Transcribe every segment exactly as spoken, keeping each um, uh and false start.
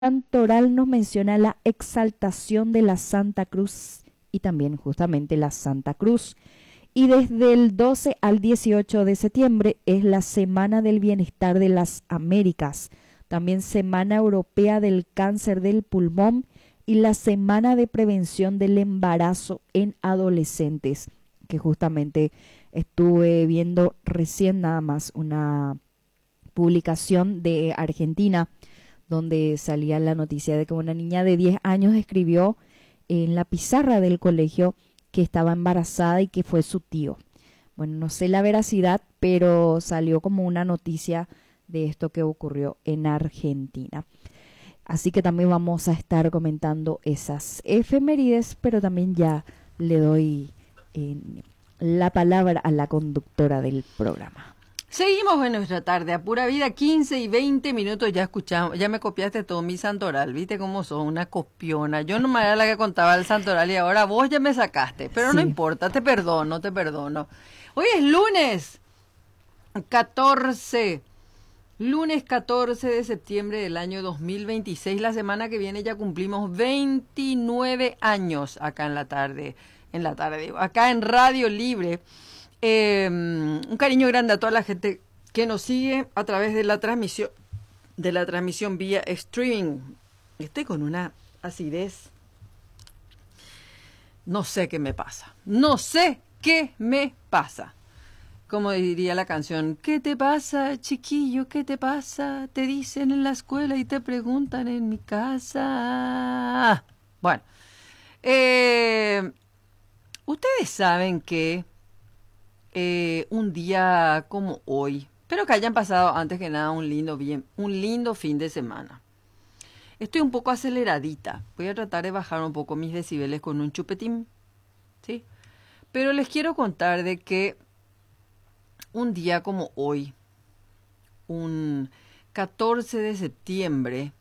Santoral nos menciona la exaltación de la Santa Cruz y también justamente la Santa Cruz. Y desde el doce al dieciocho de septiembre es la Semana del Bienestar de las Américas, también Semana Europea del Cáncer del Pulmón y la Semana de Prevención del Embarazo en Adolescentes, que justamente estuve viendo recién nada más una publicación de Argentina donde salía la noticia de que una niña de diez años escribió en la pizarra del colegio que estaba embarazada y que fue su tío. Bueno, no sé la veracidad, pero salió como una noticia de esto que ocurrió en Argentina. Así que también vamos a estar comentando esas efemérides, pero también ya le doy eh, la palabra a la conductora del programa. Seguimos en nuestra tarde, a pura vida, quince y veinte minutos ya escuchamos, ya me copiaste todo mi santoral, viste cómo sos una copiona, yo no era la que contaba el santoral y ahora vos ya me sacaste, pero sí. No importa, te perdono, te perdono. Hoy es lunes catorce, lunes catorce de septiembre del año dos mil veintiséis, la semana que viene ya cumplimos veintinueve años acá en la tarde, en la tarde, acá en Radio Libre. Eh, un cariño grande a toda la gente que nos sigue a través de la transmisión de la transmisión vía streaming. Estoy con una acidez. No sé qué me pasa. No sé qué me pasa. Como diría la canción, ¿qué te pasa, chiquillo? ¿Qué te pasa? Te dicen en la escuela y te preguntan en mi casa. Bueno, eh, ustedes saben que Eh, un día como hoy, pero que hayan pasado antes que nada un lindo, bien, un lindo fin de semana. Estoy un poco aceleradita, voy a tratar de bajar un poco mis decibeles con un chupetín, ¿sí? Pero les quiero contar de que un día como hoy, un catorce de septiembre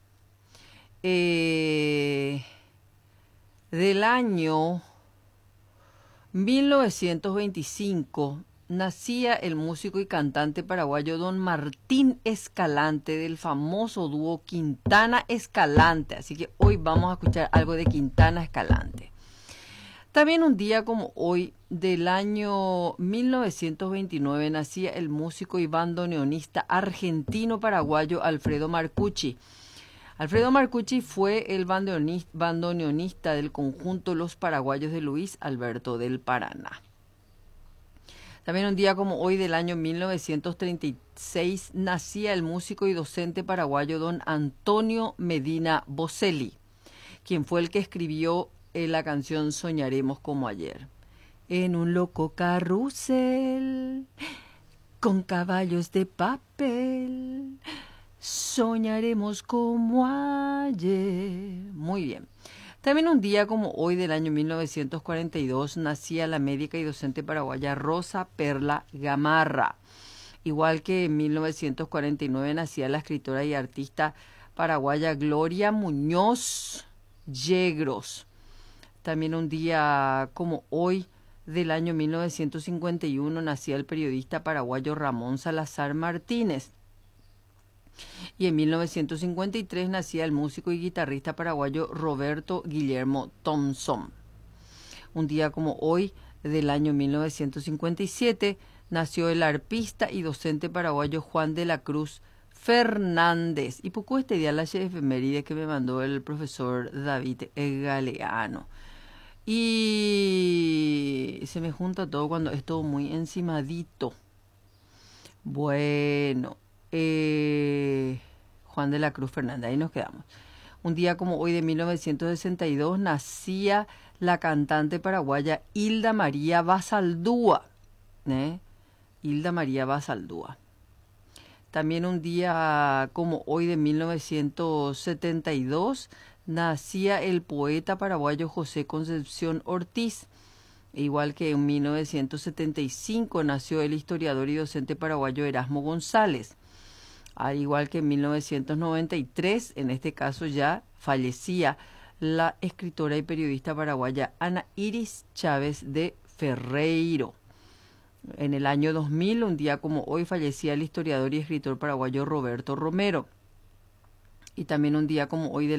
eh, del año mil novecientos veinticinco, nacía el músico y cantante paraguayo don Martín Escalante del famoso dúo Quintana Escalante. Así que hoy vamos a escuchar algo de Quintana Escalante. También un día como hoy del año mil novecientos veintinueve nacía el músico y bandoneonista argentino-paraguayo Alfredo Marcucci. Alfredo Marcucci fue el bandoneonista del conjunto Los Paraguayos de Luis Alberto del Paraná. También un día como hoy del año mil novecientos treinta y seis nacía el músico y docente paraguayo don Antonio Medina Bocelli, quien fue el que escribió eh, la canción Soñaremos como ayer. En un loco carrusel, con caballos de papel, soñaremos como ayer. Muy bien. También un día como hoy del año mil novecientos cuarenta y dos nacía la médica y docente paraguaya Rosa Perla Gamarra. Igual que en mil novecientos cuarenta y nueve nacía la escritora y artista paraguaya Gloria Muñoz Yegros. También un día como hoy del año mil novecientos cincuenta y uno nacía el periodista paraguayo Ramón Salazar Martínez. Y en mil novecientos cincuenta y tres nacía el músico y guitarrista paraguayo Roberto Guillermo Thompson. Un día como hoy, del año mil novecientos cincuenta y siete, nació el arpista y docente paraguayo Juan de la Cruz Fernández. Y poco este día la efeméride que me mandó el profesor David Galeano. Y se me junta todo cuando es todo muy encimadito. Bueno. Eh, Juan de la Cruz Fernández, ahí nos quedamos. Un día como hoy de mil novecientos sesenta y dos nacía la cantante paraguaya Hilda María Basaldúa. ¿eh? Hilda María Basaldúa. También un día como hoy de mil novecientos setenta y dos nacía el poeta paraguayo José Concepción Ortiz. Igual que en mil novecientos setenta y cinco nació el historiador y docente paraguayo Erasmo González. Al igual que en mil novecientos noventa y tres, en este caso ya fallecía la escritora y periodista paraguaya Ana Iris Chávez de Ferreiro. En el año dos mil, un día como hoy, fallecía el historiador y escritor paraguayo Roberto Romero. y también un día como hoy de